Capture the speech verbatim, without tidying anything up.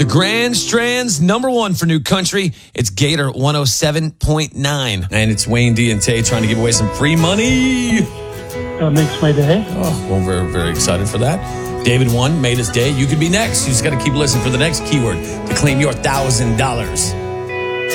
The Grand Strand's number one for new country. It's Gator one oh seven point nine. And it's Wayne D and Tay trying to give away some free money. That makes my day. Oh, well, we're very excited for that. David won, made his day. You could be next. You just got to keep listening for the next keyword to claim your one thousand dollars.